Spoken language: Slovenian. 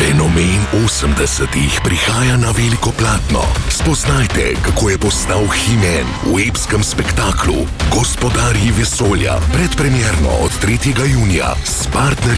Fenomen 80-ih prihaja na veliko platno. Spoznajte, kako je postal He-Man v epskem spektaklu Gospodarji vesolja, predpremierno od 3. junija s partnerji